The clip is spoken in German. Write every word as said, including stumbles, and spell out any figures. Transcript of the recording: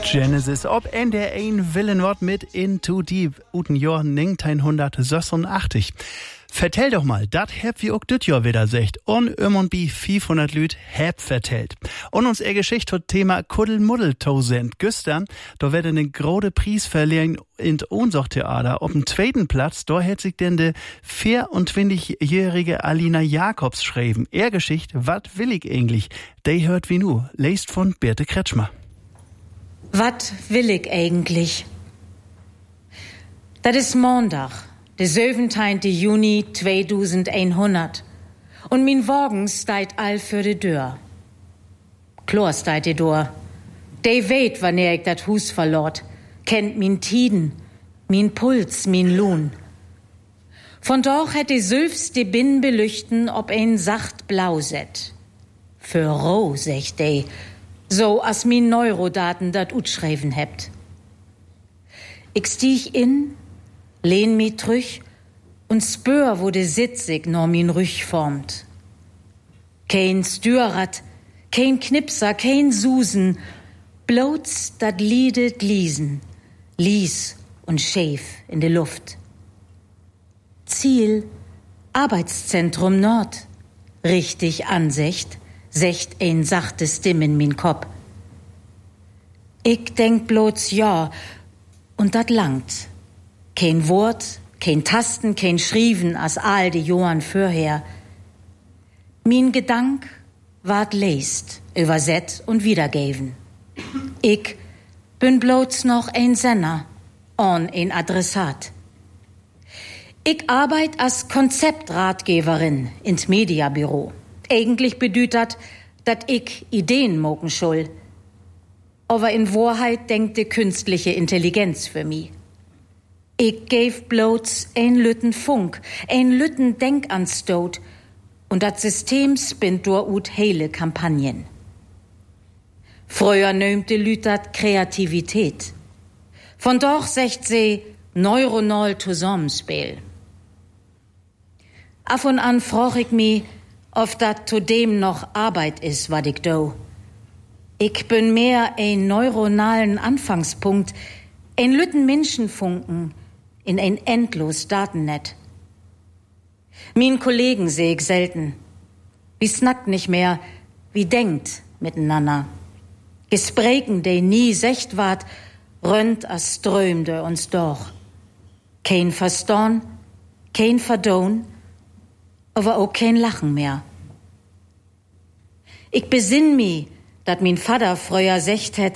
Genesis ob N D ein Willenwort mit Into Deep uten Jahr neunzehnhundertsechsundachtzig. Vertell doch mal, dat heb wie auch dit Jahr wieder secht. Und um und bi fünfhundert Lüt heb vertellt. Und uns er Geschichte hat Thema Kuddelmuddel-Tausend. Güstern, da wird eine große Preis verliehen in Ohnsoch-Theater. Auf dem zweiten Platz, da hat sich denn de vierundzwanzigjährige Alina Jacobs schreiben. Er Geschichte, wat will ich eigentlich? De hört wie nu. Lest von Birte Kretschmer. Wat will ich eigentlich? Das ist Montag, der siebzehnten Juni zweitausendeinhundert. Und min Wagen steit all für de Dörr. Klar steit de Dörr. De weet, wann ich dat Hus verlort, kennt min Tiden, min Puls, min Lohn. Von doch hätt de Sülfs de Binnen belüchten, ob ein sacht blau set. Für roh, sech de, so as min Neurodaten dat utschreiben hebt. Ich stieg in, lehn mi trüch und spür, wo de Sitzig no min Rüch formt. Kein Stürrad, kein Knipser, kein Susen, bloß dat liedet Liesen, lies und schäf in de Luft. Ziel, Arbeitszentrum Nord, richtig Ansicht, secht ein sachte Stimm in min Kopf. Ich denk bloß ja, und dat langt. Kein Wort, kein Tasten, kein Schrieven as all die Johann vorher. Min Gedank ward lest, überset und wiedergeben. Ich bin bloß noch ein Senner, on ein Adressat. Ich arbeit als Konzeptratgeberin ins Mediabüro. Eigentlich bedeutet, dat ich Ideen mogen schul. Aber in Wahrheit denkt die künstliche Intelligenz für mich. Ich gäf bloß ein Lütten Funk, ein Lütten Denkanstot und dat System spinnt durch ut hele Kampagnen. Früher nömte Lütert Kreativität. Von doch secht sie neuronal Zusammenspiel. Af und an froch ich mi, ob dat zudem noch Arbeit is, wat ich do. Ich bin mehr ein neuronalen Anfangspunkt, ein Lütten Menschenfunken in ein endlos Datennet. Min Kollegen seh ich selten. Wie snackt nicht mehr, wie denkt miteinander. Gesprächen, de nie secht ward, rönt as strömde uns doch. Kein Verstorn, kein Verdohn, aber auch kein Lachen mehr. Ich besinn mi, dat min Vater früher secht het,